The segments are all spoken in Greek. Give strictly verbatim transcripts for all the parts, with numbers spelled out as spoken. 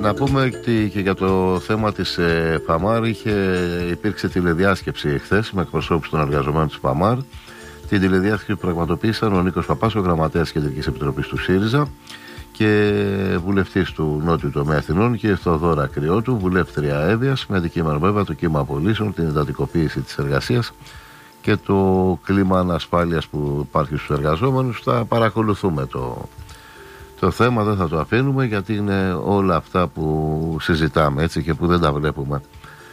Να πούμε ότι και για το θέμα της ε, ΠΑΜΑΡ είχε, υπήρξε τηλεδιάσκεψη εχθές με εκπροσώπους των εργαζομένων της ΠΑΜΑΡ. Την τηλεδιάσκεψη πραγματοποίησαν ο Νίκος Παπάς, ο γραμματέας Κεντρικής Επιτροπής του ΣΥΡΙΖΑ, και βουλευτής του Νότιου Τομέα Αθηνών, και Θοδώρα Κρυώτου, βουλεύτρια Εύβοιας, με αντικείμενο βέβαια το κύμα απολύσεων, την εντατικοποίηση της εργασίας και το κλίμα ανασφάλειας που υπάρχει στους εργαζόμενους. Θα παρακολουθούμε το, το θέμα, δεν θα το αφήνουμε, γιατί είναι όλα αυτά που συζητάμε, έτσι, και που δεν τα βλέπουμε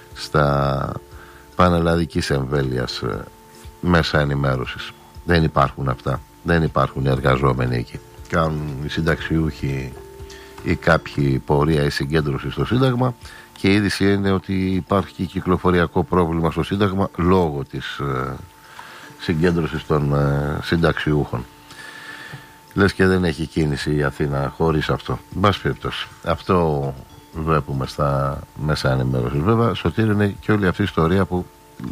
στα πανελλαδικής εμβέλειας μέσα ενημέρωσης. Δεν υπάρχουν αυτά, δεν υπάρχουν εργαζόμενοι εκεί. Κάνουν οι συνταξιούχοι ή κάποιοι πορεία ή συγκέντρωση στο Σύνταγμα, και η είδηση είναι ότι υπάρχει κυκλοφοριακό πρόβλημα στο Σύνταγμα λόγω της ε, συγκέντρωσης των ε, συνταξιούχων. Λες και δεν έχει κίνηση η Αθήνα χωρίς αυτό. Μπας περιπτώσει, αυτό βλέπουμε στα μέσα ενημέρωσης. Βέβαια, Σωτήρη, είναι και όλη αυτή η ιστορία που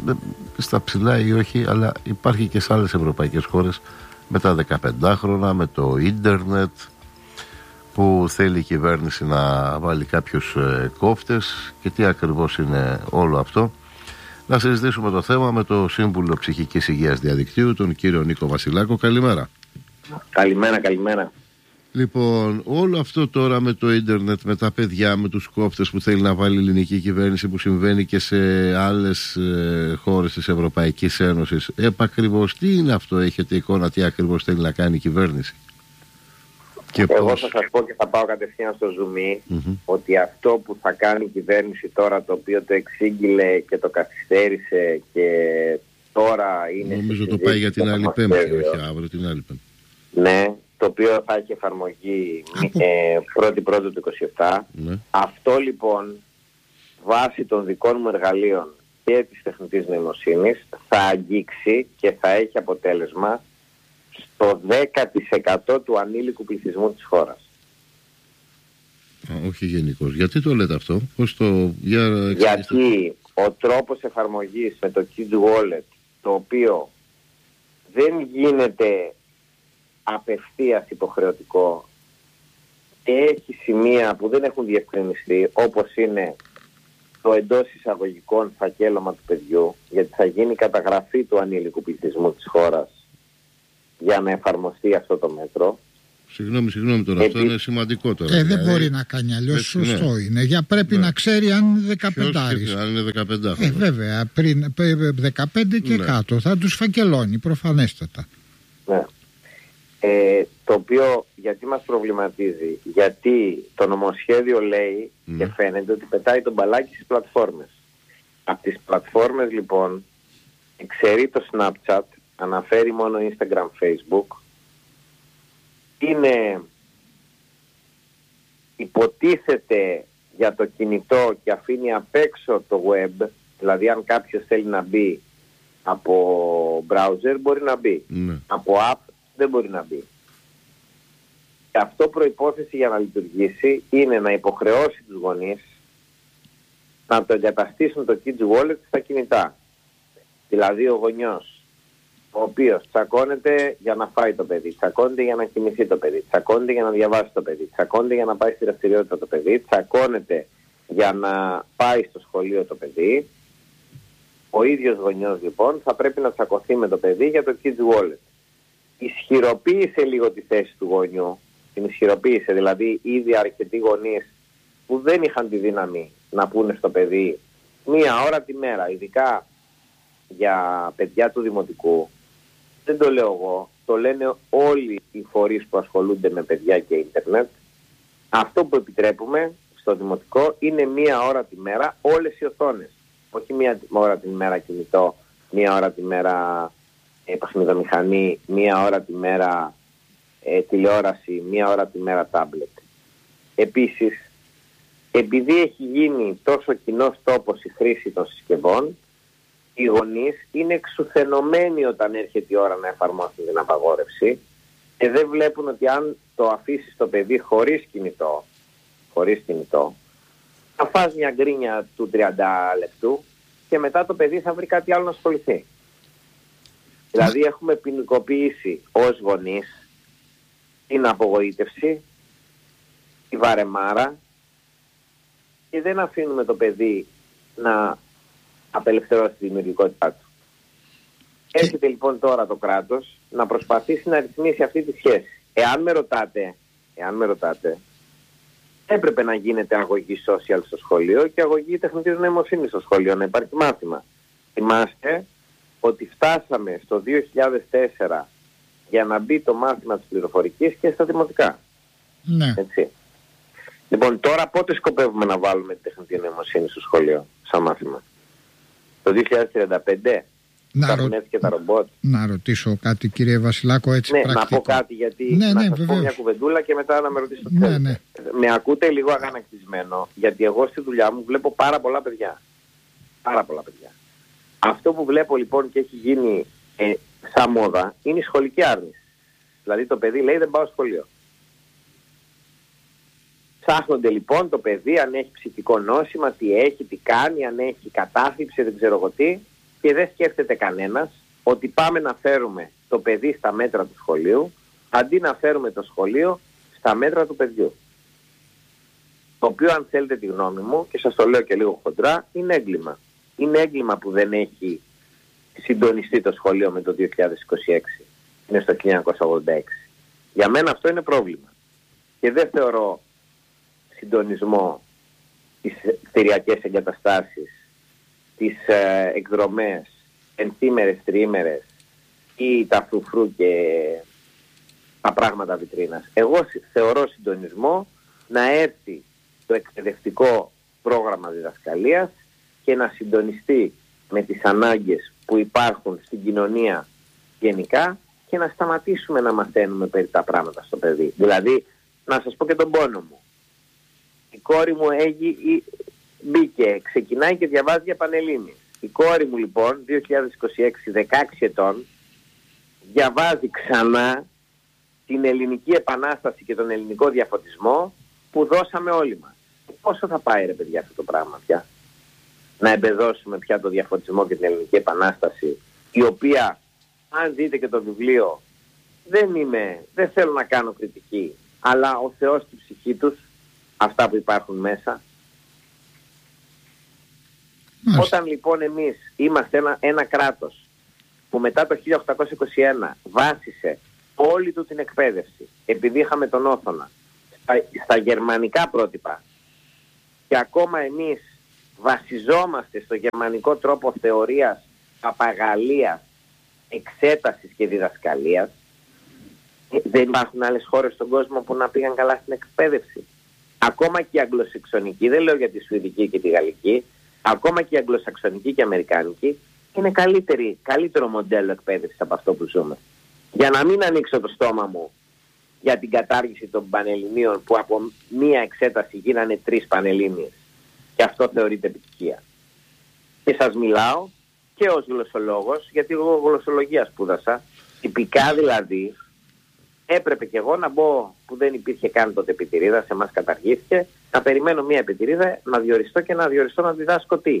στα ψηλά ή όχι, αλλά υπάρχει και σε άλλες ευρωπαϊκές χώρες με τα δεκαπεντάχρονα, με το ίντερνετ, που θέλει η κυβέρνηση να βάλει κάποιους ε, κόφτες, και τι ακριβώς είναι όλο αυτό. Να συζητήσουμε το θέμα με το Σύμβουλο Ψυχικής Υγείας Διαδικτύου, τον κύριο Νίκο Βασιλάκο. Καλημέρα. Καλημέρα, καλημέρα. Λοιπόν, όλο αυτό τώρα με το ίντερνετ, με τα παιδιά, με τους κόφτες που θέλει να βάλει η ελληνική κυβέρνηση, που συμβαίνει και σε άλλες ε, χώρες της Ευρωπαϊκής Ένωσης, επακριβώς τι είναι αυτό, έχετε εικόνα τι ακριβώς θέλει να κάνει η κυβέρνηση? Και Εγώ πώς? θα σας πω και θα πάω κατευθείαν στο zoom, mm-hmm. ότι αυτό που θα κάνει η κυβέρνηση τώρα, το οποίο το εξήγηλε και το καθυστέρησε και τώρα είναι... Νομίζω το πάει για την άλλη Πέμπτη, όχι αύριο, την άλλη Πέμπτη. Ναι, το οποίο θα έχει εφαρμογή ε, πρώτη πρώτη του είκοσι επτά. Ναι. Αυτό λοιπόν, βάσει των δικών μου εργαλείων και της τεχνητής νοημοσύνης, θα αγγίξει και θα έχει αποτέλεσμα στο δέκα τοις εκατό του ανήλικου πληθυσμού της χώρας. Α, όχι γενικώς. Γιατί το λέτε αυτό? Πώς το... Για... Γιατί ο τρόπος εφαρμογής με το Kids Wallet, το οποίο δεν γίνεται απευθείας υποχρεωτικό και έχει σημεία που δεν έχουν διευκρινιστεί, όπως είναι το εντός εισαγωγικών φακέλωμα του παιδιού, γιατί θα γίνει καταγραφή του ανήλικου πληθυσμού της χώρας για να εφαρμοστεί αυτό το μέτρο. Συγγνώμη, συγγνώμη τώρα, Επί... αυτό είναι σημαντικό τώρα. Ε, δηλαδή. δεν μπορεί να κάνει αλλιώς, σωστό ναι. είναι. Για πρέπει ναι. να ξέρει αν είναι δεκαπεντάρις. Αν είναι δεκαπέντε. Ε, βέβαια, πριν δεκαπέντε και ναι. κάτω θα τους φακελώνει προφανέστατα. Ναι. Ε, το οποίο γιατί μας προβληματίζει? Γιατί το νομοσχέδιο λέει mm. και φαίνεται ότι πετάει τον μπαλάκι στις πλατφόρμες. Από τις πλατφόρμες λοιπόν εξαιρεί το Snapchat, αναφέρει μόνο Instagram, Facebook. Είναι, υποτίθεται, για το κινητό και αφήνει απ' έξω το web, δηλαδή αν κάποιος θέλει να μπει από browser μπορεί να μπει, mm. από app δεν μπορεί να μπει. Και αυτό προϋπόθεση για να λειτουργήσει είναι να υποχρεώσει τους γονείς να το εγκαταστήσουν το Kids Wallet στα κινητά. Δηλαδή ο γονιός, ο οποίος τσακώνεται για να φάει το παιδί, τσακώνεται για να κοιμηθεί το παιδί, τσακώνεται για να διαβάσει το παιδί, τσακώνεται για να πάει στη δραστηριότητα το παιδί, τσακώνεται για να πάει στο σχολείο το παιδί, ο ίδιος γονιός λοιπόν θα πρέπει να τσακωθεί με το παιδί για το Kids Wallet. Ισχυροποίησε λίγο τη θέση του γονιού, την ισχυροποίησε, δηλαδή ήδη αρκετοί γονείς που δεν είχαν τη δύναμη να πούνε στο παιδί μία ώρα τη μέρα, ειδικά για παιδιά του δημοτικού, δεν το λέω εγώ, το λένε όλοι οι φορείς που ασχολούνται με παιδιά και ίντερνετ, αυτό που επιτρέπουμε στο δημοτικό είναι μία ώρα τη μέρα όλες οι οθόνες, όχι μία ώρα τη μέρα κινητό, μία ώρα τη μέρα ε, παιχνιδομηχανή, μία ώρα τη μέρα ε, τηλεόραση, μία ώρα τη μέρα τάμπλετ. Επίσης, επειδή έχει γίνει τόσο κοινός τόπος η χρήση των συσκευών, οι γονείς είναι εξουθενωμένοι όταν έρχεται η ώρα να εφαρμόσουν την απαγόρευση και δεν βλέπουν ότι αν το αφήσεις το παιδί χωρίς κινητό, χωρίς κινητό, θα φας μια γκρίνια του τριάντα λεπτού και μετά το παιδί θα βρει κάτι άλλο να ασχοληθεί. Δηλαδή έχουμε ποινικοποιήσει ως γονείς την απογοήτευση, τη βαρεμάρα και δεν αφήνουμε το παιδί να απελευθερώσει τη δημιουργικότητά του. Έρχεται λοιπόν τώρα το κράτος να προσπαθήσει να ρυθμίσει αυτή τη σχέση. Εάν με ρωτάτε, εάν με ρωτάτε, έπρεπε να γίνεται αγωγή social στο σχολείο και αγωγή τεχνητής νοημοσύνης στο σχολείο, να υπάρχει μάθημα. Θυμάστε ότι φτάσαμε στο δύο χιλιάδες τέσσερα για να μπει το μάθημα της πληροφορικής και στα δημοτικά. Ναι. Έτσι. Λοιπόν, τώρα πότε σκοπεύουμε να βάλουμε τη τεχνητή νοημοσύνη στο σχολείο, σαν μάθημα? Το δύο χιλιάδες τριάντα πέντε, να, τα ρω... και τα ρομπότ. Να ρωτήσω κάτι, κύριε Βασιλάκο, έτσι ναι, πρακτικό. Να πω κάτι, γιατί ναι, να ναι, σας βεβαίως. πω μια κουβεντούλα και μετά να με ρωτήσετε. Ναι, ναι. Με ακούτε λίγο αγανακτισμένο, γιατί εγώ στη δουλειά μου βλέπω πάρα πολλά παιδιά. Πάρα πολλά παιδιά. Αυτό που βλέπω λοιπόν και έχει γίνει ε, σαν μόδα είναι η σχολική άρνηση. Δηλαδή το παιδί λέει δεν πάω σχολείο. Ψάχνονται λοιπόν το παιδί αν έχει ψυχικό νόσημα, τι έχει, τι κάνει, αν έχει κατάθλιψη, δεν ξέρω εγώ τι, και δεν σκέφτεται κανένας ότι πάμε να φέρουμε το παιδί στα μέτρα του σχολείου αντί να φέρουμε το σχολείο στα μέτρα του παιδιού. Το οποίο, αν θέλετε τη γνώμη μου, και σας το λέω και λίγο χοντρά, είναι έγκλημα. Είναι έγκλημα που δεν έχει συντονιστεί το σχολείο με το δύο χιλιάδες είκοσι έξι. Είναι στο χίλια εννιακόσια ογδόντα έξι. Για μένα αυτό είναι πρόβλημα. Και δεν θεωρώ συντονισμό τις κτηριακές εγκαταστάσεις, τις ε, εκδρομές, ενθήμερες, τριήμερες ή τα φρουφρού και τα πράγματα βιτρίνας. Εγώ θεωρώ συντονισμό να έρθει το εκπαιδευτικό πρόγραμμα διδασκαλίας και να συντονιστεί με τις ανάγκες που υπάρχουν στην κοινωνία γενικά και να σταματήσουμε να μαθαίνουμε περί τα πράγματα στο παιδί. Δηλαδή, να σας πω και τον πόνο μου. Η κόρη μου έγι, μπήκε, ξεκινάει και διαβάζει για πανελλήνιες. Η κόρη μου λοιπόν, δύο χιλιάδες είκοσι έξι, δεκαέξι ετών, διαβάζει ξανά την ελληνική επανάσταση και τον ελληνικό διαφωτισμό που δώσαμε όλοι μας. Πόσο θα πάει ρε παιδιά αυτό το πράγμα πια? Να εμπεδώσουμε πια το διαφωτισμό και την ελληνική επανάσταση, η οποία, αν δείτε και το βιβλίο, δεν είμαι, δεν θέλω να κάνω κριτική, αλλά ο Θεός στη ψυχή τους, αυτά που υπάρχουν μέσα. Μάλιστα. Όταν λοιπόν εμείς είμαστε ένα, ένα κράτος που μετά το χίλια οκτακόσια είκοσι ένα βάσισε όλη του την εκπαίδευση, επειδή είχαμε τον Όθωνα, στα, στα γερμανικά πρότυπα, και ακόμα εμείς βασιζόμαστε στο γερμανικό τρόπο θεωρίας, παπαγαλίας, εξέτασης και διδασκαλίας, δεν υπάρχουν άλλες χώρες στον κόσμο που να πήγαν καλά στην εκπαίδευση. Ακόμα και η αγγλοσαξονική, δεν λέω για τη σουηδική και τη γαλλική, ακόμα και η αγγλοσαξονική και η αμερικάνικη είναι καλύτερη, καλύτερο μοντέλο εκπαίδευσης από αυτό που ζούμε. Για να μην ανοίξω το στόμα μου για την κατάργηση των πανελληνίων, που από μία εξέταση γίνανε τρεις πανελλήνιες και αυτό θεωρείται επιτυχία. Και σας μιλάω και ως γλωσσολόγος, γιατί εγώ γλωσσολογία σπούδασα, τυπικά δηλαδή. Έπρεπε και εγώ να μπω, που δεν υπήρχε καν τότε επιτηρίδα, σε εμάς καταργήθηκε, να περιμένω μια επιτηρίδα, να διοριστώ και να διοριστώ να διδάσκω τι.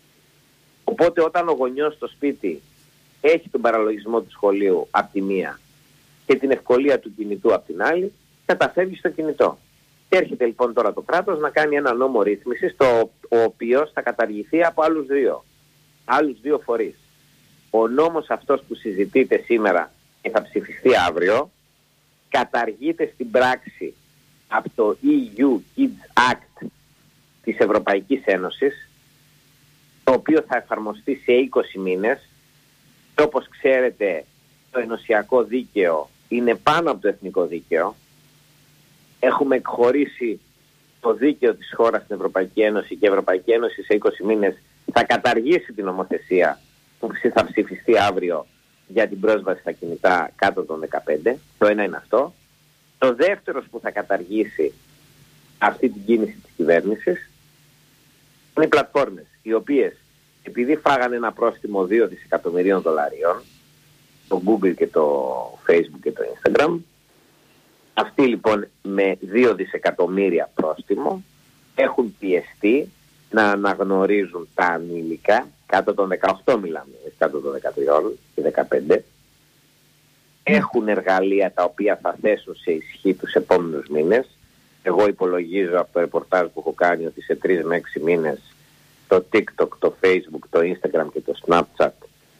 Οπότε όταν ο γονιός στο σπίτι έχει τον παραλογισμό του σχολείου από τη μία και την ευκολία του κινητού από την άλλη, καταφεύγει στο κινητό. Και έρχεται λοιπόν τώρα το κράτος να κάνει ένα νόμο ρύθμισης, το ο οποίος θα καταργηθεί από άλλους δύο, άλλους δύο φορείς. Ο νόμος αυτός που συζητείτε σήμερα και θα ψηφιστεί αύριο, καταργείται στην πράξη από το ι γιου Kids Act της Ευρωπαϊκής Ένωσης, το οποίο θα εφαρμοστεί σε είκοσι μήνες. Και όπως ξέρετε, το ενωσιακό δίκαιο είναι πάνω από το εθνικό δίκαιο. Έχουμε εκχωρήσει το δίκαιο της χώρας στην Ευρωπαϊκή Ένωση και η Ευρωπαϊκή Ένωση σε είκοσι μήνες θα καταργήσει την νομοθεσία που θα ψηφιστεί αύριο για την πρόσβαση στα κινητά κάτω των δεκαπέντε. Το ένα είναι αυτό. Το δεύτερο που θα καταργήσει αυτή την κίνηση της κυβέρνησης είναι οι πλατφόρμες, οι οποίες επειδή φάγανε ένα πρόστιμο δύο δισεκατομμυρίων δολαρίων, το Google και το Facebook και το Instagram, αυτοί λοιπόν με δύο δισεκατομμύρια πρόστιμο έχουν πιεστεί να αναγνωρίζουν τα ανήλικα, κάτω των δεκαοκτώ μιλάμε, κάτω των δεκατρία και δεκαπέντε, έχουν εργαλεία τα οποία θα θέσουν σε ισχύ τους επόμενους μήνες, Εγώ υπολογίζω από το ρεπορτάζ που έχω κάνει ότι σε τρεις με έξι μήνες το TikTok, το Facebook, το Instagram και το Snapchat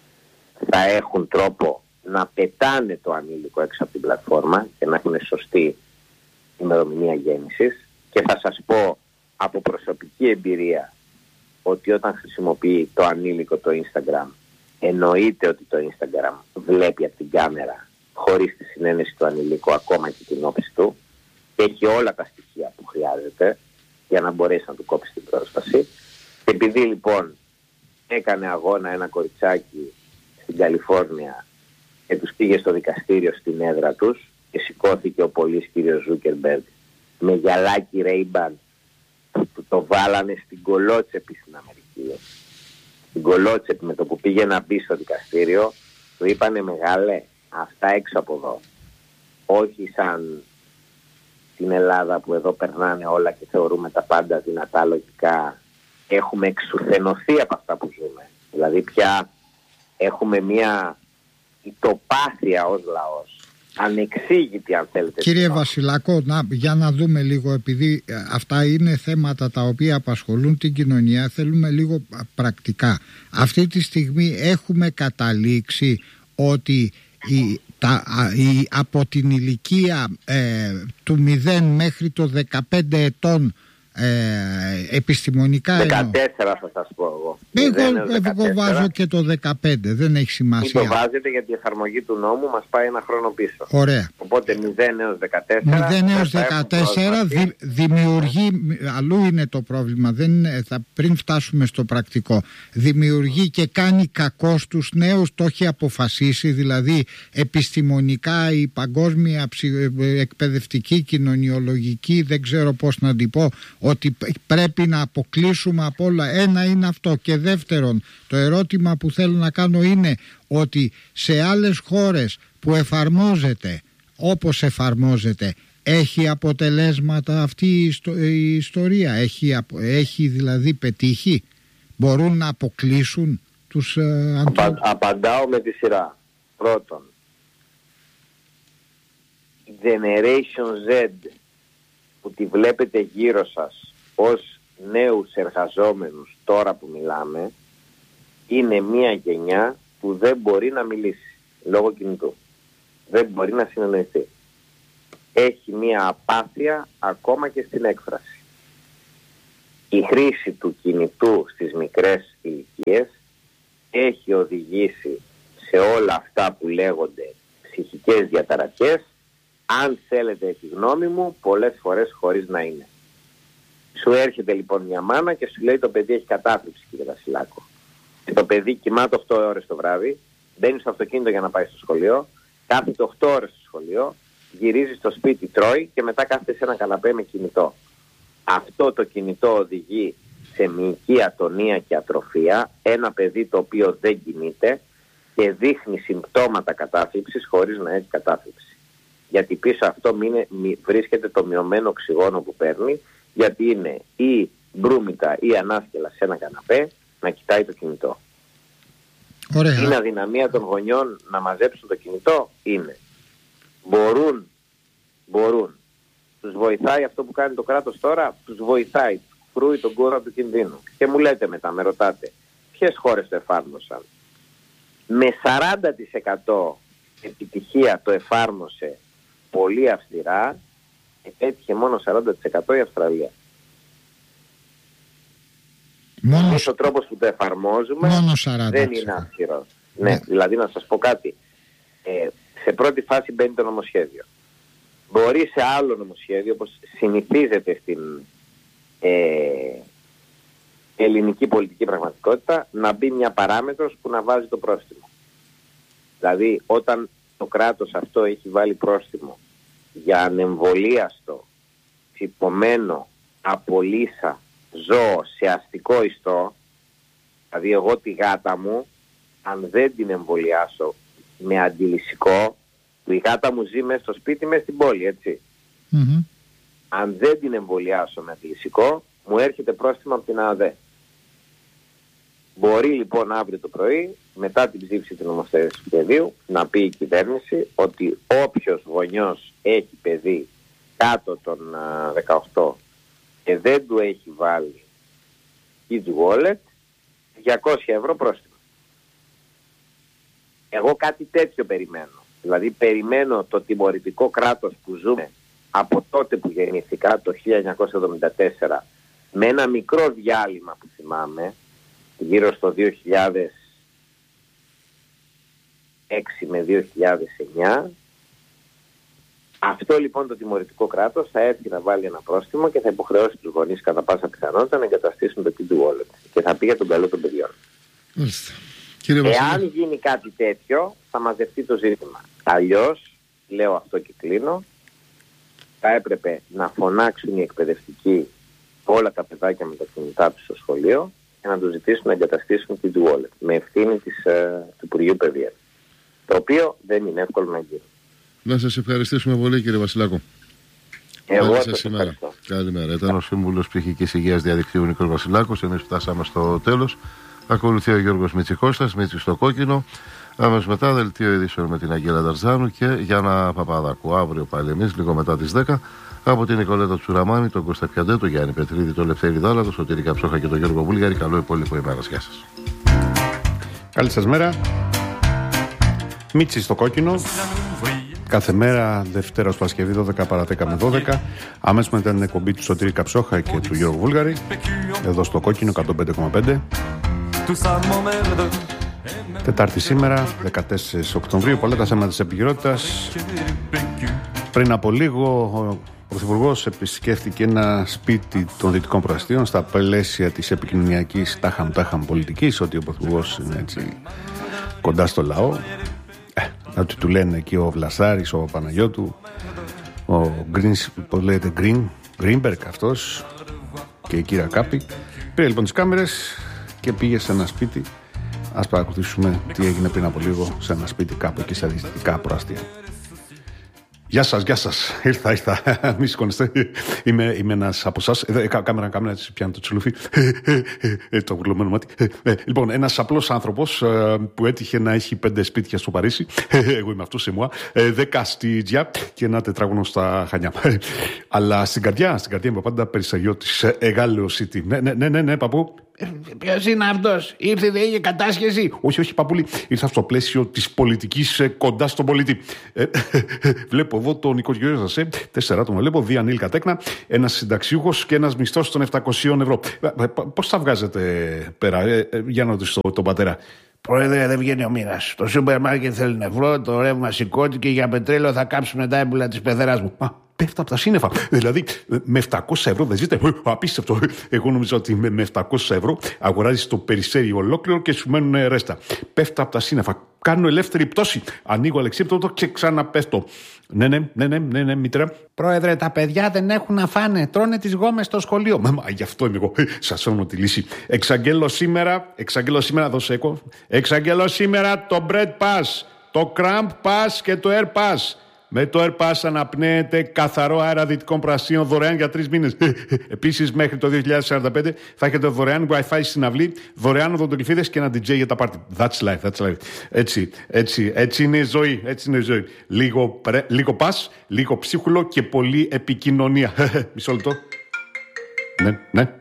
θα έχουν τρόπο να πετάνε το ανήλικο έξω από την πλατφόρμα και να έχουν σωστή ημερομηνία γέννησης. Και θα σας πω από προσωπική εμπειρία ότι όταν χρησιμοποιεί το ανήλικο το Instagram, εννοείται ότι το Instagram βλέπει από την κάμερα χωρίς τη συνένεση του ανηλίκου ακόμα και την όψη του και έχει όλα τα στοιχεία που χρειάζεται για να μπορέσει να του κόψει την πρόσβαση. Και επειδή λοιπόν έκανε αγώνα ένα κοριτσάκι στην Καλιφόρνια και τους πήγε στο δικαστήριο στην έδρα τους και σηκώθηκε ο πολύς κύριος Ζούκερμπεργκ με γυαλάκι Ray-Ban που το βάλανε στην κολότσεπη στην Αμερική. Στην κολότσεπη με το που πήγε να μπει στο δικαστήριο του είπανε μεγάλε αυτά έξω από εδώ. Όχι σαν στην Ελλάδα που εδώ περνάνε όλα και θεωρούμε τα πάντα δυνατά λογικά. Έχουμε εξουθενωθεί από αυτά που ζούμε. Δηλαδή πια έχουμε μια υποπάθεια ως λαός. Ανεξήγητη αν θέλετε. Κύριε Βασιλάκο, να, για να δούμε λίγο, επειδή αυτά είναι θέματα τα οποία απασχολούν την κοινωνία, θέλουμε λίγο πρακτικά. Αυτή τη στιγμή έχουμε καταλήξει ότι η, τα, η, από την ηλικία ε, του μηδέν μέχρι το δεκαπέντε ετών Ε, επιστημονικά δεκατέσσερα θα σας πω εγώ. Εγώ, εγώ βάζω και το δεκαπέντε, δεν έχει σημασία. Μην το βάζετε γιατί η εφαρμογή του νόμου μας πάει ένα χρόνο πίσω. Ωραία. Οπότε μηδέν έως δεκατέσσερα μηδέν έως δεκατέσσερα δη, δημιουργεί, αλλού είναι το πρόβλημα, δεν είναι, θα, πριν φτάσουμε στο πρακτικό, δημιουργεί και κάνει κακό στους νέους, το έχει αποφασίσει, δηλαδή επιστημονικά η παγκόσμια ψη, εκπαιδευτική, κοινωνιολογική, δεν ξέρω πώς να την πω, ότι πρέπει να αποκλείσουμε από όλα. Ένα είναι αυτό. Και δεύτερον, το ερώτημα που θέλω να κάνω είναι ότι σε άλλες χώρες που εφαρμόζεται όπως εφαρμόζεται, έχει αποτελέσματα αυτή η, ιστο, η ιστορία, έχει, έχει δηλαδή πετύχει, μπορούν να αποκλείσουν τους ε, ανθρώπους. Απαντάω με τη σειρά. Πρώτον, Generation Z που τη βλέπετε γύρω σας ως νέους εργαζόμενους τώρα που μιλάμε, είναι μια γενιά που δεν μπορεί να μιλήσει λόγω κινητού. Δεν μπορεί να συνεννοηθεί. Έχει μια απάθεια ακόμα και στην έκφραση. Η χρήση του κινητού στις μικρές ηλικίες έχει οδηγήσει σε όλα αυτά που λέγονται ψυχικές διαταραχές, αν θέλετε τη γνώμη μου, πολλές φορές χωρίς να είναι. Σου έρχεται λοιπόν μια μάνα και σου λέει το παιδί έχει κατάθλιψη, κύριε Βασιλάκο. Και το παιδί κοιμάται οκτώ ώρες το βράδυ, μπαίνει στο αυτοκίνητο για να πάει στο σχολείο, κάθεται οκτώ ώρες στο σχολείο, γυρίζει στο σπίτι, τρώει και μετά κάθεται σε ένα καναπέ με κινητό. Αυτό το κινητό οδηγεί σε μυϊκή ατονία και ατροφία, ένα παιδί το οποίο δεν κινείται και δείχνει συμπτώματα κατάθλιψης χωρίς να έχει κατάθλιψη. Γιατί πίσω αυτό μήνε, μη, βρίσκεται το μειωμένο οξυγόνο που παίρνει, γιατί είναι ή μπρούμητα ή ανάσκελα σε ένα καναπέ να κοιτάει το κινητό. Ωραία. Είναι αδυναμία των γονιών να μαζέψουν το κινητό, είναι. Μπορούν, μπορούν. Τους βοηθάει αυτό που κάνει το κράτος τώρα, τους βοηθάει, κρούει τον κούρα του κινδύνου. Και μου λέτε μετά, με ρωτάτε, ποιες χώρες το εφάρμοσαν. Με σαράντα τοις εκατό επιτυχία το εφάρμοσε πολύ αυστηρά, επέτυχε μόνο σαράντα τοις εκατό η Αυστραλία. Μόνος ο τρόπος που το εφαρμόζουμε δεν είναι αυστηρός. Ναι, δηλαδή να σας πω κάτι. Ε, σε πρώτη φάση μπαίνει το νομοσχέδιο. Μπορεί σε άλλο νομοσχέδιο, όπως συνηθίζεται στην ε, ελληνική πολιτική πραγματικότητα, να μπει μια παράμετρος που να βάζει το πρόστιμο. Δηλαδή όταν το κράτος αυτό έχει βάλει πρόστιμο για ανεμβολίαστο, τσιπωμένο, απολύσα ζώο σε αστικό ιστό, δηλαδή εγώ τη γάτα μου, αν δεν την εμβολιάσω με αντιλυσικό, που η γάτα μου ζει μέσα στο σπίτι, μέσα στην πόλη, έτσι. Mm-hmm. Αν δεν την εμβολιάσω με αντιλυσικό, μου έρχεται πρόστιμο από την ΑΔΕ. Μπορεί λοιπόν αύριο το πρωί, μετά την ψήφιση του νομοθετικού σχεδίου, να πει η κυβέρνηση ότι όποιος γονιός έχει παιδί κάτω των uh, δεκαοκτώ και δεν του έχει βάλει Kids Wallet, διακόσια ευρώ πρόστιμο. Εγώ κάτι τέτοιο περιμένω. Δηλαδή περιμένω το τιμωρητικό κράτος που ζούμε από τότε που γεννήθηκα, το χίλια εννιακόσια εβδομήντα τέσσερα, με ένα μικρό διάλειμμα που θυμάμαι, γύρω στο δύο χιλιάδες έξι με δύο χιλιάδες εννιά. Αυτό λοιπόν το τιμωρητικό κράτος θα έρθει να βάλει ένα πρόστιμο και θα υποχρεώσει τους γονείς κατά πάσα πιθανότητα να εγκαταστήσουν το Kids Wallet και θα πει για τον καλό των παιδιών. Εάν γίνει κάτι τέτοιο θα μαζευτεί το ζήτημα. Αλλιώς, λέω αυτό και κλείνω, θα έπρεπε να φωνάξουν οι εκπαιδευτικοί όλα τα παιδάκια με τα κινητά τους στο σχολείο και να τους ζητήσουν να εγκαταστήσουν Kids Wallet με ευθύνη της, ε, του Υπουργείου Παιδείας. Το οποίο δεν είναι εύκολο να γίνει. Να σας ευχαριστήσουμε πολύ, κύριε Βασιλάκο. Εγώ σας ευχαριστώ. Καλημέρα. Ήταν ο Σύμβουλος Ψυχικής Υγείας Διαδικτύου Νίκος Βασιλάκος. Εμείς φτάσαμε στο τέλος. Ακολουθεί ο Γιώργος Μητσικώστας, Μίτσι στο κόκκινο. Αμέσως μετά δελτίο ειδήσεων με την Αγγέλα Νταρζάνου και Γιάννα Παπαδάκου. Αύριο πάλι εμείς, λίγο μετά τις δέκα, από την Νικολέτα Τσουραμάνη, τον Κώστα Πιαντέ, τον Γιάννη Πετρίδη, τον Λευτέρη Δάλα, τον Σωτήρη Καψόχα και τον Γιώργο Βούλγαρη. Καλό υπόλοιπο ημέρα. Γεια σας. Καλή σας μέρα. Μίτσι στο κόκκινο. Κάθε μέρα, Δευτέρα ως Παρασκευή, δώδεκα παρά δέκα με δώδεκα. Αμέσως μετά την εκπομπή του Σωτήρη Καψόχα και του Γιώργου Βούλγαρη. Εδώ στο κόκκινο εκατόν πέντε κόμμα πέντε. Τετάρτη σήμερα, δεκατέσσερις Οκτωβρίου, πολλά τα θέματα της επικαιρότητας. Πριν από λίγο, ο Πρωθυπουργός επισκέφθηκε ένα σπίτι των Δυτικών Προαστίων στα πλαίσια της επικοινωνιακής τάχαμ-τάχαμ πολιτικής, ότι ο Πρωθυπουργός είναι έτσι κοντά στο λαό. Ε, ότι του λένε εκεί ο Βλασάρης, ο Παναγιώτου, ο Γκρίνς, πώς λέγεται, Γκριν, Γκρίνμπερκ αυτός και η κύρα Κάπη. Πήρε λοιπόν τις κάμερες και πήγε σε ένα σπίτι. Ας παρακολουθήσουμε τι έγινε πριν από λίγο σε ένα σπίτι κάπου εκεί στα Δυτικά Προαστία. Γεια σας, γεια σας. Ήρθα, ήρθα. Μη σηκώνεστε. Είμαι, είμαι ένας από εσάς. Εδώ, κάμερα, κάμερα, έτσι πιάνω το τσουλούφι. Το γουρλωμένο μάτι. Λοιπόν, ένας απλός άνθρωπος που έτυχε να έχει πέντε σπίτια στο Παρίσι. Εγώ είμαι αυτός, εμουά. Δέκα στη Τζιά και ένα τετράγωνο στα Χανιά. Αλλά στην καρδιά, στην καρδιά είμαι πάντα περισαγιώτης. Εγάλεο City. Ναι, ναι, ναι, ναι, ναι, παππού. Ποιος είναι αυτός, ήρθε, δεν είχε κατάσχεση? Όχι, όχι, παππούλη. Ήρθα στο πλαίσιο της πολιτικής κοντά στον πολίτη. Ε, βλέπω εδώ τον Νικό Γεωργίου Ζασέ, τέσσερα άτομα βλέπω, δύο ανήλικα τέκνα, ένας συνταξιούχος και ένας μισθός των επτακόσια ευρώ. Πώς θα βγάζετε πέρα, ε, ε, για να ρωτήσω τον πατέρα. Πρόεδρε, δεν βγαίνει ο μήνας. Το σούπερ μάρκετ θέλει νεφρό, το ρεύμα σηκώθηκε, για πετρέλαιο θα κάψουν τα έμπουλα της πεθεράς μου. Πέφτω από τα σύννεφα. Δηλαδή, με επτακόσια ευρώ δεν ζείτε. Απίστευτο. Εγώ νομίζω ότι με επτακόσια ευρώ αγοράζεις το Περιστέρι ολόκληρο και σου μένουν ρέστα. Πέφτω από τα σύννεφα. Κάνω ελεύθερη πτώση. Ανοίγω αλεξίπτωτο και ξαναπέφτω. Ναι, ναι, ναι, ναι, ναι, ναι, μήτρα. Πρόεδρε, τα παιδιά δεν έχουν να φάνε. Τρώνε τις γόμες στο σχολείο. Μα, μα γι' αυτό είμαι εγώ. Σας φέρνω τη λύση. Εξαγγέλω σήμερα, εξαγγέλω σήμερα, δώσε έκο. Εξαγγέλω σήμερα το Bread Pass, το Cramp Pass και το Air Pass. Με το AirPass αναπνέεται καθαρό αέρα Δυτικών Προαστίων δωρεάν για τρεις μήνες. Επίσης, μέχρι το δύο χιλιάδες σαράντα πέντε θα έχετε δωρεάν Wi-Fi στην αυλή, δωρεάν οδοντολιφίδες και ένα ντι τζέι για τα πάρτι. That's life, that's life. Έτσι, έτσι, έτσι είναι η ζωή. Έτσι είναι η ζωή. Λίγο, πρέ, λίγο πας, λίγο ψίχουλο και πολλή επικοινωνία. Μισό λεπτό. Ναι, ναι.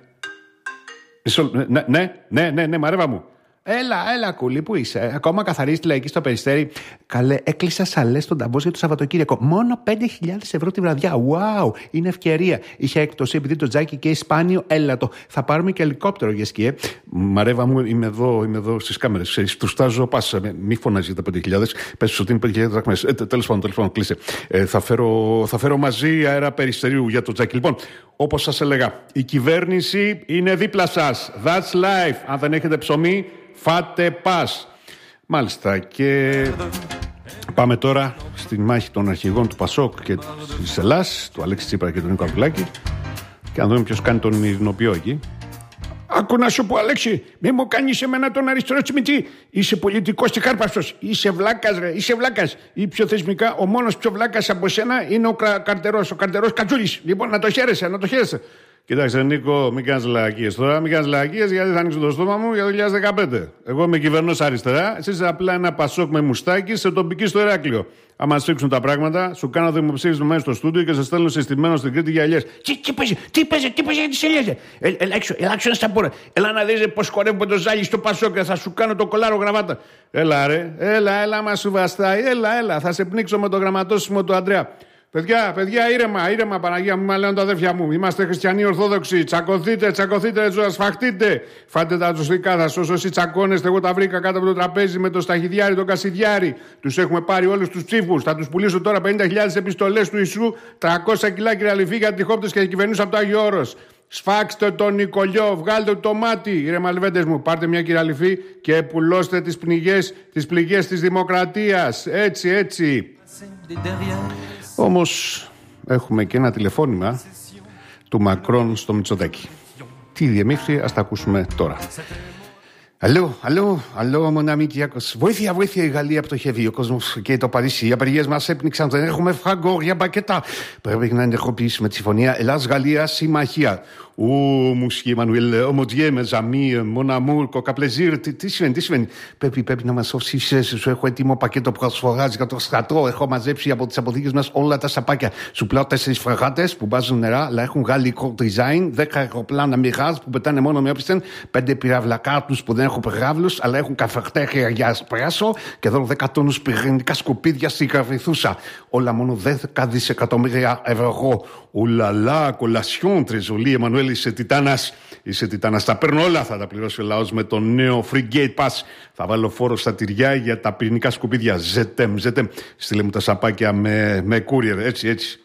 Μισό, ναι, ναι, ναι, ναι, ναι, μαρέβα μου. Έλα, έλα, κούλη, πού είσαι? Ακόμα καθαρίζει τη λαϊκή στο Περιστέρι? Καλέ, έκλεισα σαλές στον ταμπό για το Σαββατοκύριακο. Μόνο πέντε χιλιάδες ευρώ τη βραδιά. Wow, είναι ευκαιρία. Είχε έκπτωση επειδή το τζάκι και σπάνιο έλατο. Θα πάρουμε και ελικόπτερο για σκιέ. Μαρέβα μου, είμαι εδώ, είμαι εδώ στις κάμερες. Του στάζω πάσα. Μη φωνάζει για τα πέντε χιλιάδες. Πες ότι είναι πέντε χιλιάδες δραχμές. Ε, τέλος πάντων, τέλος πάντων, κλείσε. Ε, θα, φέρω, θα φέρω μαζί αέρα Περιστερίου για το τζάκι. Λοιπόν, όπως σας έλεγα, η κυβέρνηση είναι δίπλα σας. That's life. Αν δεν έχετε ψωμί, φάτε πας. Μάλιστα, και πάμε τώρα στη μάχη των αρχηγών του Πασόκ και της Ελλάς, του Αλέξη Τσίπρα και του Νίκο Ανδρουλάκη, και να δούμε ποιος κάνει τον ειρηνοποιό εκεί. Άκου να σου πω, Αλέξη, μη μου κάνεις εμένα τον αριστερό τσιμιτσί. Είσαι πολιτικός και κάρπαστος. Είσαι βλάκας, ρε, είσαι βλάκας. Ή πιο θεσμικά, ο μόνος πιο βλάκας από σένα είναι ο καρτερός, ο καρτερός Κατσούλης. Λοιπόν, να το χαίρεσαι, να το χαίρεσαι. Κοίταξε, Νίκο, μην κάνεις λαγακίες τώρα. Μην κάνεις λαγακίες γιατί θα ανοίξω το στόμα μου για το δύο χιλιάδες δεκαπέντε. Εγώ είμαι κυβερνός αριστερά. Εσύ είσαι απλά ένα πασόκ με μουστάκι σε τοπική στο Ηράκλειο. Άμα σφίξουν τα πράγματα, σου κάνω δημοψήφισμα μέσα στο στούντιο και σε στέλνω συστημένο στην Κρήτη για ελιές. Τι, τι παίζει, τι παίζει, τι παίζει για τις ελιές. Ελά έξω, ελά έξω να στα πω. Ελά να δεις πως χορεύουμε το ζάλι στο πασόκ και θα σου κάνω το κολάρο γραβάτα. Έλα ρε, έλα, έλα, μα σου βαστάει. Έλα, έλα, θα σε πνίξω με το γραμματόσημο του Αντρέα. Παιδιά, παιδιά, ήρεμα, ήρεμα, Παναγία μου, μα λένε τα αδέρφια μου. Είμαστε χριστιανοί Ορθόδοξοι. Τσακωθείτε, τσακωθείτε, σφαχτείτε. Φάτε τα τζοστικά, θα σώσω όσοι τσακώνεστε. Εγώ τα βρήκα κάτω από το τραπέζι με το σταχυδιάρι, τον Κασιδιάρι. Τους έχουμε πάρει όλους τους ψήφους. Θα τους πουλήσω τώρα πενήντα χιλιάδες επιστολές του Ιησού, τριακόσια κιλά κυριαλυφή για τυχόπτες και κυβερνούς από το Άγιο Όρος. Σφάξτε τον Νικολιό, βγάλτε το μάτι, ρε μαλβέντες μου. Πάρτε μια κυριαλυφή και πουλώστε τις πληγές, τις πληγές της δημοκρατίας. Έτσι, έτσι. Όμως έχουμε και ένα τηλεφώνημα του Μακρόν στο Μητσοτάκη. Τι διεμήφθη, ας τα ακούσουμε τώρα. Αλλού, αλλού, αλλού, μονάμι Κυριάκος. Βοήθεια, βοήθεια, η Γαλλία πτωχεύει. Ο κόσμος και το Παρίσι. Οι απεργίες μας έπνιξαν. Δεν έχουμε φραγκόρια μπακέτα. Πρέπει να ενεργοποιήσουμε τη συμφωνία Ελλάς-Γαλλία συμμαχία. Ω, μουσική Εμμανουέλ, ομοδιέ, με ζαμί, μοναμούρ, κοκαπλεζίρ. Τι συμβαίνει, τι συμβαίνει. Πρέπει, πρέπει να μας σώσει. Σου έχω έτοιμο πακέτο προσφοράς για το στρατό. Έχω μαζέψει από τις αποθήκες μας όλα τα σαπάκια. Σου πλάω τέσσερις φρεγάτες που μπάζουν νερά, αλλά έχουν γαλλικό design. Δέκα αεροπλάνα Mirage που πετάνε μόνο με όπισθεν. Πέντε πυραυλακάρτους που δεν έχουν περγάβλους, αλλά έχουν καφετέρια για εσπρέσο. Και εδώ δέκα τόνους πυρηνικά σκουπίδια στην Καρβιθούσα. Όλα μόνο δέκα δισεκατομμύρια ευρώ. Ουλαλά, κολασιόν, τρεζολί, Εμμανουέλ. Είσαι τιτάνας, είσαι τιτάνας. Τα παίρνω όλα, θα τα πληρώσει ο λαός με το νέο Free Gate Pass. Θα βάλω φόρο στα τυριά για τα πυρηνικά σκουπίδια. Ζετέμ, ζετέμ. Στείλε μου τα σαπάκια με, με courier, έτσι, έτσι.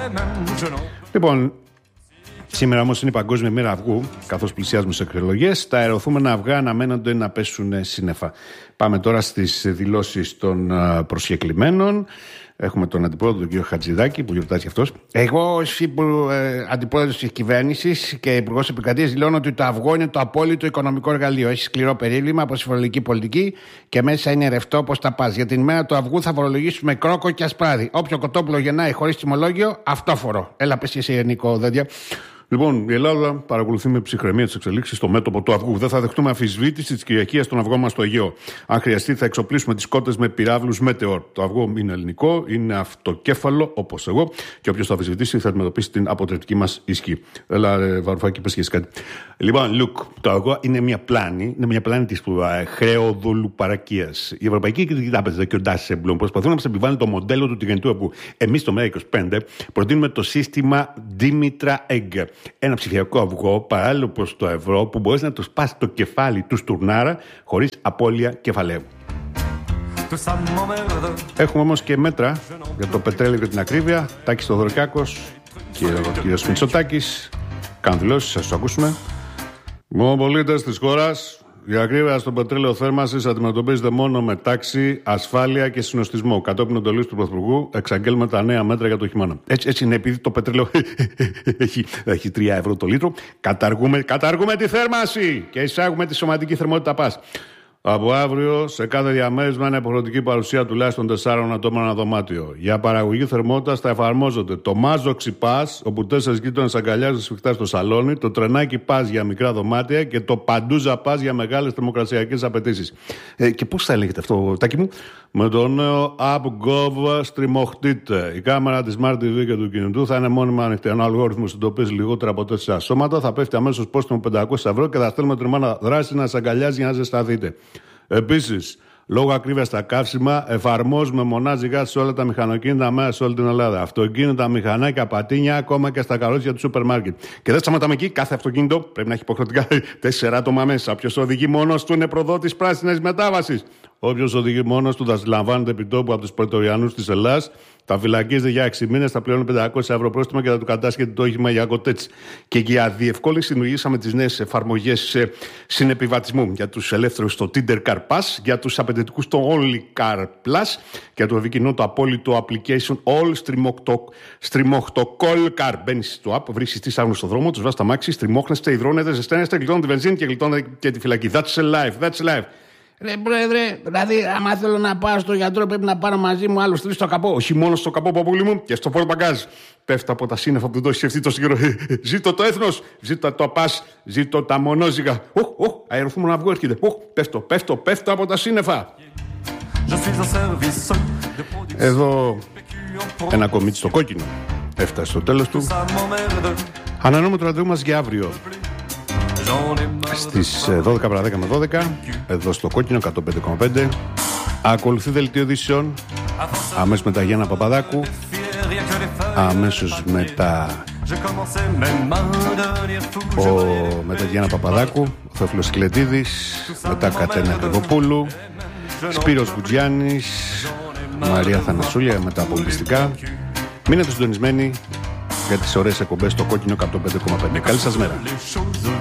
Λοιπόν, σήμερα όμως είναι η Παγκόσμια Μέρα Αυγού, καθώς πλησιάζουμε σε εκλογές. Τα αεροθούμενα αυγά αναμένονται να πέσουν σύννεφα. Πάμε τώρα στις δηλώσεις των προσκεκλημένων. Έχουμε τον αντιπρόεδρο, τον κύριο Χατζηδάκη, που γιορτάζει αυτός. Εγώ, ως ε, αντιπρόεδρος της κυβέρνησης και υπουργός επικρατείας, δηλώνω ότι το αυγό είναι το απόλυτο οικονομικό εργαλείο. Έχει σκληρό περίβλημα από τη φορολογική πολιτική και μέσα είναι ρευστό όπως τα πας. Για την ημέρα του αυγού θα φορολογήσουμε κρόκο και ασπράδι. Όποιο κοτόπουλο γεννάει χωρίς τιμολόγιο, αυτόφορο. Έλα, πες εσύ, Νικό, δέντια. Λοιπόν, η Ελλάδα παρακολουθεί με ψυχραιμία τις εξελίξεις στο μέτωπο του αυγού. Δεν θα δεχτούμε αμφισβήτηση της κυριαρχίας των αυγών μας στο Αιγαίο. Αν χρειαστεί, θα εξοπλίσουμε τις κότες με πυράβλους Μέτεορ. Το αυγό είναι ελληνικό, είναι αυτοκέφαλο, όπως εγώ, και όποιος το αμφισβητήσει θα αντιμετωπίσει την αποτρεπτική μας ισχύ. Έλα, ρε, Βαρουφάκη, πες και εσύ κάτι. Λοιπόν, Λουκ, το αυγό είναι μια πλάνη, είναι μια πλάνη της χρεοδολουπαρακίας. Η Ευρωπαϊκή Κεντρική Τράπεζα και ο Ντάσεμπλουμ προσπαθούν να μας επιβάλλουν το μοντέλο του τηγανιτού αυγού. Εμείς το ΜΕΡΑ είκοσι πέντε προτείνουμε το σύστημα Dimitra Egg. Ένα ψηφιακό αυγό παράλληλο προς το ευρώ που μπορείς να το σπάσει το κεφάλι του στουρνάρα χωρίς απώλεια κεφαλαίου. Έχουμε όμως και μέτρα για το πετρέλαιο και την ακρίβεια. Τάκης Θοδωρικάκος και ο κύριος Μητσοτάκης κάνουν δηλώσεις, σας το ακούσουμε. Μονοπολίτες της χώρας. Η ακρίβεια στο πετρέλαιο θέρμανσης αντιμετωπίζεται μόνο με τάξη, ασφάλεια και συνοστισμό. Κατόπιν εντολής του Πρωθυπουργού, εξαγγέλνουμε τα νέα μέτρα για το χειμώνα. Έτσι, έτσι είναι, επειδή το πετρέλαιο έχει, έχει τρία ευρώ το λίτρο. Καταργούμε, καταργούμε τη θέρμανση και εισάγουμε τη σωματική θερμότητα πας. Από αύριο, σε κάθε διαμέρισμα είναι υποχρεωτική παρουσία τουλάχιστον τεσσάρων ατόμων ένα δωμάτιο. Για παραγωγή θερμότητας θα εφαρμόζονται το Μάζοξι Πας, όπου τέσσερις γείτονες αγκαλιάζονται σφιχτά στο σαλόνι, το Τρενάκι Πας για μικρά δωμάτια και το Παντούζα Πας για μεγάλες θερμοκρασιακές απαιτήσεις. Ε, και πώς θα λέγεται αυτό, Τάκη μου? Με το νέο AppGov στριμωχτείτε. Η κάμερα της Smart τι βι και του κινητού θα είναι μόνιμα ανοιχτή. Ένα αλγόριθμο συντοπίζει λιγότερα από τέσσερα σώματα, θα πέφτει αμέσως πόστιμο πεντακόσια ευρώ και θα στέλνουμε την ομάδα δράση να σας αγκαλιάζει για να ζεσταθείτε. Επίσης, λόγω ακρίβειας στα καύσιμα, εφαρμόζουμε μονάζιγα σε όλα τα μηχανοκίνητα μέσα σε όλη την Ελλάδα. Αυτοκίνητα, μηχανάκια, πατίνια, ακόμα και στα καρότσια του σούπερ μάρκετ. Και δεν σταματάμε εκεί. Κάθε αυτοκίνητο πρέπει να έχει υποχρεωτικά τέσσερα άτομα μέσα. Ποιος οδηγεί μόνος του είναι προδότης πράσινης μετάβασης. Όποιος οδηγεί μόνος του θα συλλαμβάνεται επιτόπου από τους Πρετοριανούς της Ελλάδας. Θα φυλακίζεται για έξι μήνες, θα πληρώνει πεντακόσια ευρώ πρόστιμα και θα του κατάσχεται το όχημα για κοτέτσι. Και για διευκόλυνση δημιουργήσαμε τις νέες εφαρμογές συνεπιβατισμού για τους ελεύθερους στο Tinder Car Pass, για τους απαιτητικούς το Only Car Plus, για το ευηκοινό το απόλυτο application All Στριμώχτο Call Car. Μπαίνεις στο app, βρίσκεις τι άγνωστο στον δρόμο, τους βάζεις τα μάξι, στριμώχνεστε, υδρώνετε, ζεσταίνεστε, γλιτώνετε τη βενζίνη και γλιτώνετε και τη φυλακή. That's life, that's life. Ρε πρόεδρε, δηλαδή άμα θέλω να πάω στο γιατρό πρέπει να πάρω μαζί μου άλλους τρεις στο καπό. Όχι μόνο στο καπό, παππούλη μου, και στο πορτμπαγκάζ. Πέφτω από τα σύννεφα που δεν το έχει σκεφτεί τόσο καιρό. Ζήτω το έθνος, ζήτω το πας, ζήτω τα μονόζυγα. Οχ, οχ, αεροφούμενο αυγό έρχεται. Οχ, πέφτω, πέφτω, πέφτω από τα σύννεφα. Εδώ ένα κομίτσι στο κόκκινο έφτασε στο τέλος του. Ανανεώνουμε το ραντεβού μας για αύριο στις δώδεκα παρά δέκα με δώδεκα, εδώ στο κόκκινο εκατόν πέντε κόμμα πέντε. Ακολουθεί δελτίο ειδήσεων, αμέσως μετά Γιάννα Παπαδάκου, αμέσως μετά ο μετά Γιάννα Παπαδάκου, ο Θεόφιλος Σκλετίδης, μετά Κατένα Γρηγοπούλου, Σπύρος Γκουτζιάννης, Μαρία Θανασούλια με τα πολιτιστικά. Μείνετε συντονισμένοι για τις ωραίες εκπομπές στο κόκκινο εκατόν πέντε κόμμα πέντε. Καλή σας μέρα.